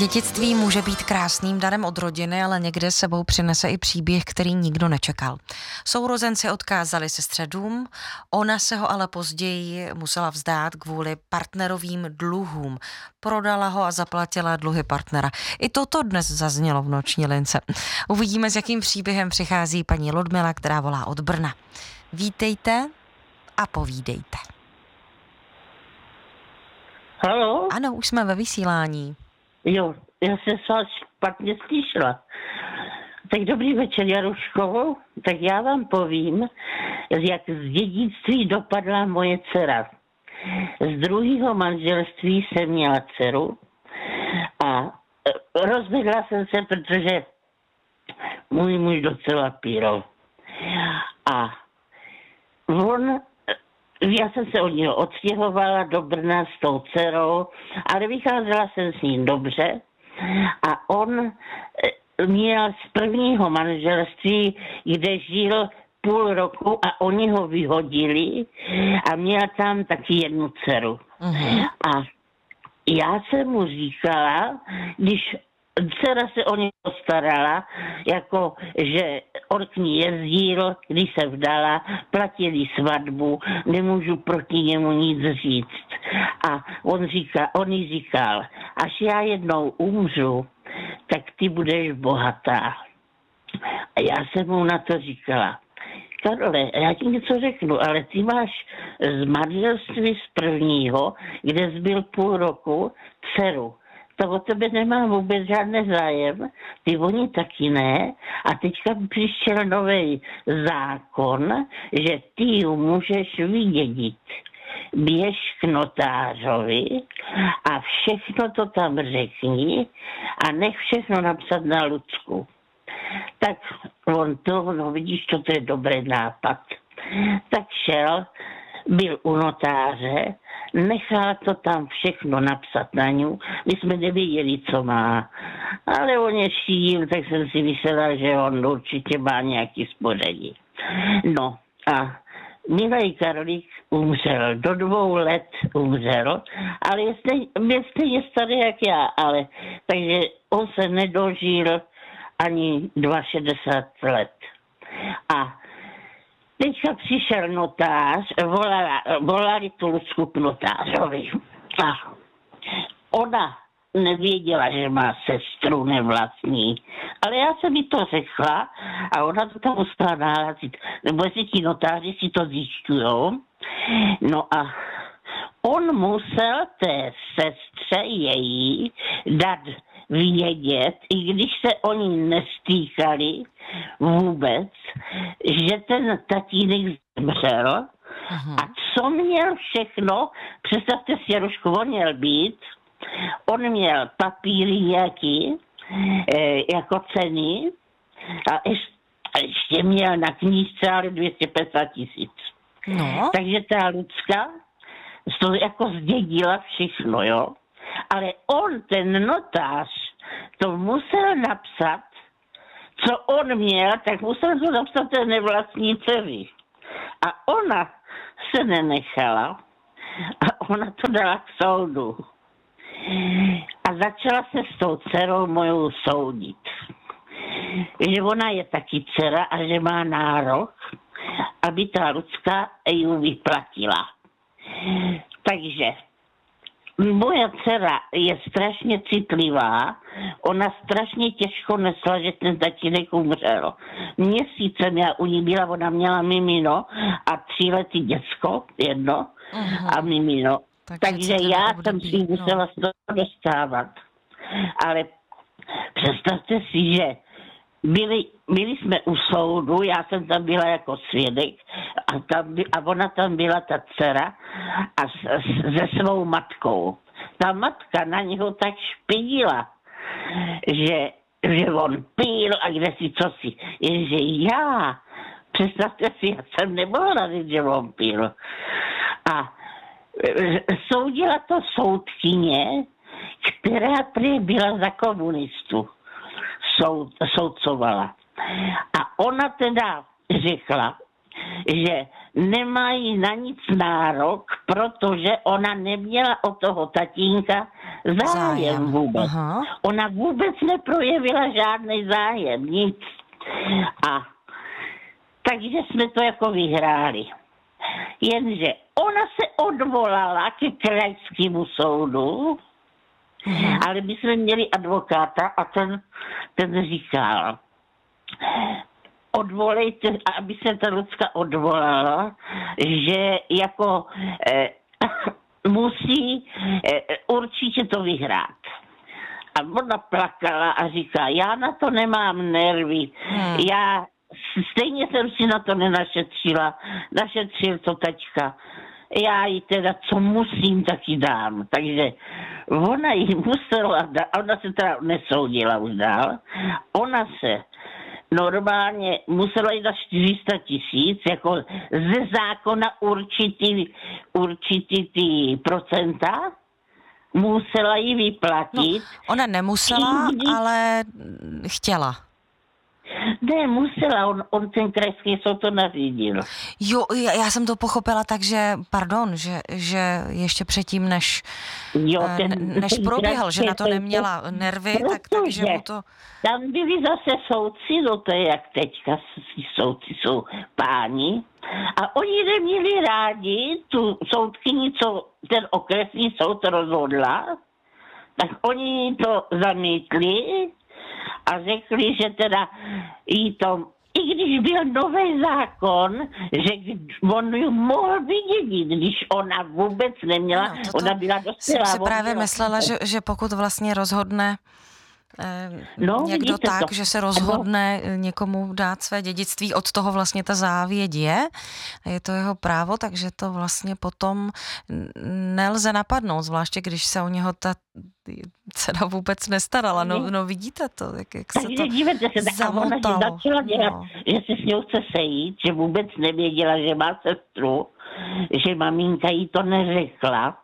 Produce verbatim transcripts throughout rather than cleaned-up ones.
Dědictví může být krásným darem od rodiny, ale někde sebou přinese i příběh, který nikdo nečekal. Sourozenci odkázali sestře dům, ona se ho ale později musela vzdát kvůli partnerovým dluhům. Prodala ho a zaplatila dluhy partnera. I toto dnes zaznělo v Noční lince. Uvidíme, s jakým příběhem přichází paní Ludmila, která volá od Brna. Vítejte a povídejte. Haló? Ano, už jsme ve vysílání. Jo, já jsem se vás špatně slyšela. Tak dobrý večer, Jaruškovo. Tak já vám povím, jak z dědictví dopadla moje dcera. Z druhého manželství jsem měla dceru a rozvedla jsem se, protože můj muž docela pírol. A on... Já jsem se od něho odstěhovala do Brna s tou dcerou, ale vycházela jsem s ním dobře a on měl z prvního manželství, kde žil půl roku a oni ho vyhodili a měl tam taky jednu dceru. Uh-huh. A já jsem mu říkala, když dcera se o něj postarala, jako že on k ní jezdil, když se vdala, platili svatbu, nemůžu proti němu nic říct. A on, říká, on jí říkal, až já jednou umřu, tak ty budeš bohatá. A já jsem mu na to říkala, Karole, já ti něco řeknu, ale ty máš z manželství z prvního, kde jsi byl půl roku, dceru. To o tebe nemá vůbec žádný zájem, ty oni taky ne. A teďka přišel nový zákon, že ty ji můžeš vydědit. Běž k notářovi a všechno to tam řekni a nech všechno napsat na Lucku. Tak on to, no vidíš, to je dobrý nápad. Tak šel, byl u notáře, nechal to tam všechno napsat na ňu. My jsme nevěděli, co má. Ale on je šíl, tak jsem si myslela, že on určitě má nějaký spoření. No a milý Karolík umřel. Do dvou let umřel, ale je stejně, je stejně starý jak já. Ale, takže on se nedožil ani šedesát dva let. A teďka přišel notář, volali, volali tu Lucku k notářovi. A ona nevěděla, že má sestru nevlastní. Ale já jsem jí to řekla a ona to tam musela nahlásit. Nebo jestli ti notáři si to zjišťujou. No a on musel té sestře její dát vědět, i když se oni nestýkali vůbec, že ten tatínek zemřel. Aha. A co měl všechno, představte si, Jarušku, on měl být, on měl papíry nějaký, e, jako ceny a ještě, a ještě měl na knížce ale dvě stě padesát tisíc. No. Takže ta Lucka to jako zdědila všechno, jo. Ale on, ten notář, to musel napsat, co on měl, tak musel to napsat ten nevlastní dceři. A ona se nenechala a ona to dala k soudu. A začala se s tou dcerou mojou soudit. Že ona je taky dcera a že má nárok, aby ta Lucka ji vyplatila. Takže moje dcera je strašně citlivá, ona strašně těžko nesla, že ten tatínek umřel. Měsícem já u ní byla, ona měla mimino a tříletý děcko, jedno, uh-huh. a mimino. Takže, Takže já jsem si musela z toho dostávat. Ale představte si, že byli, byli jsme u soudu, já jsem tam byla jako svědek a, tam, a ona tam byla ta dcera a s, s, se svou matkou. Ta matka na něho tak špinila, že, že on pil a kde si co si. Jenže já, představte si, já jsem nemohla říct, že on pil. A soudila to soudkyně, která prý byla za komunistu. Soud, soudcovala. A ona teda řekla, že nemají na nic nárok, protože ona neměla od toho tatínka zájem, zájem. vůbec. Aha. Ona vůbec neprojevila žádný zájem, nic. A takže jsme to jako vyhráli. Jenže ona se odvolala ke krajskému soudu, mhm. ale my jsme měli advokáta a ten, ten říkal, odvolejte, aby se ta Lucka odvolala, že jako eh, musí eh, určitě to vyhrát. A ona plakala a říká, já na to nemám nervy, hmm. já stejně jsem si na to nenašetřila, našetřil to taťka. Já jí teda, co musím, tak ji dám. Takže ona jí musela dát, ona se teda nesoudila už dál, ona se normálně musela jít na čtyři sta tisíc, jako ze zákona určitý, určitý ty procenta, musela jí vyplatit. No, ona nemusela, když... ale chtěla. Ne, musela, on, on ten krajský soud to nařídil. Jo, já, já jsem to pochopila tak, že, pardon, že, že ještě předtím, než, jo, ten, než ten proběhl, že na to neměla nervy, tak, takže mu to... Tam byli zase soudci, no to je jak teďka, soudci jsou páni, a oni neměli rádi tu soudkyni, co ten okresní soud rozhodla, tak oni to zamítli, a řekli, že teda jí to, i když byl nový zákon, že on ji mohl vydědit, když ona vůbec neměla, no, ona byla dospělá. Jsem si právě myslela, že, že pokud vlastně rozhodne eh, no, někdo tak, to. že se rozhodne ano. někomu dát své dědictví, od toho vlastně ta závěť je, je to jeho právo, takže to vlastně potom nelze napadnout, zvláště když se o něho ta dcera vůbec nestarala. No, no vidíte to, jak, jak se takže to dívejte se, zamotalo. Ona začala dělat, no. že se s ňou chce sejít, že vůbec nevěděla, že má sestru, že maminka jí to neřekla.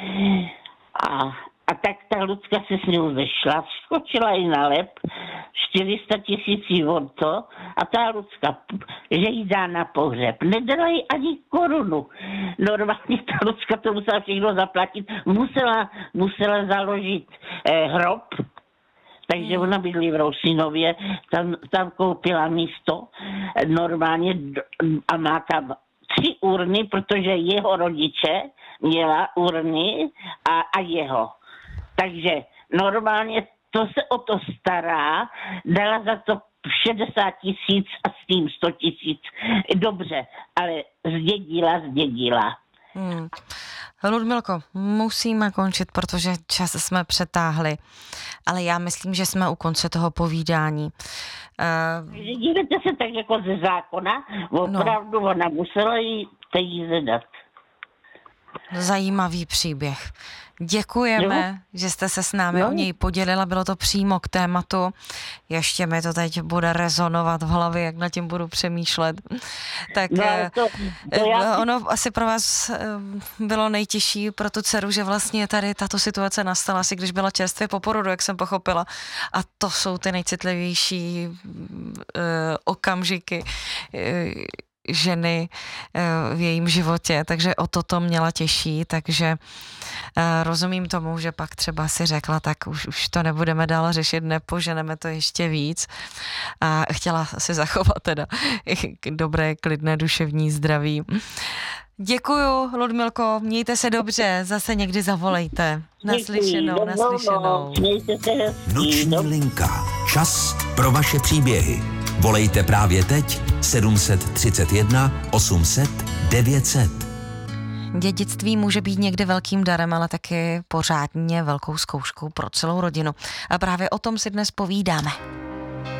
A, a tak ta Lucka se s ňou zešla, skočila jí na lep, čtyři sta tisící od to, a ta Lucka, že jí dá na pohřeb. Nedala jí ani korunu. Normálně ta Lucka to musela všechno zaplatit. Musela, musela založit eh, hrob, takže hmm. ona bydlí v Rousinově, tam, tam koupila místo normálně a má tam tři urny, protože jeho rodiče měla urny a, a jeho. Takže normálně to se o to stará, dala za to šedesát tisíc a s tím sto tisíc. Dobře, ale zdědila, zdědila. Hmm. Ludmilko, musíme končit, protože čas jsme přetáhli, ale já myslím, že jsme u konce toho povídání. Uh... Dívejte se tak jako ze zákona, opravdu no. ona musela jí peníze dát. Zajímavý příběh. Děkujeme, jo? že jste se s námi jo? o něj podělila, bylo to přímo k tématu. Ještě mi to teď bude rezonovat v hlavě, jak nad tím budu přemýšlet. Tak no, to, to já... ono asi pro vás bylo nejtěžší pro tu dceru, že vlastně tady tato situace nastala asi, když byla čerstvě po porodu, jak jsem pochopila. A to jsou ty nejcitlivější uh, okamžiky uh, ženy v jejím životě, takže o toto měla těžší, takže rozumím tomu, že pak třeba si řekla, tak už, už to nebudeme dál řešit, nepoženeme to ještě víc a chtěla si zachovat teda dobré, klidné duševní zdraví. Děkuju, Ludmilko, mějte se dobře, zase někdy zavolejte. Naslyšenou, naslyšenou. Noční linka. Čas pro vaše příběhy. Volejte právě teď sedm tři jedna osm set devět set. Dědictví může být někdy velkým darem, ale taky pořádně velkou zkouškou pro celou rodinu. A právě o tom si dnes povídáme.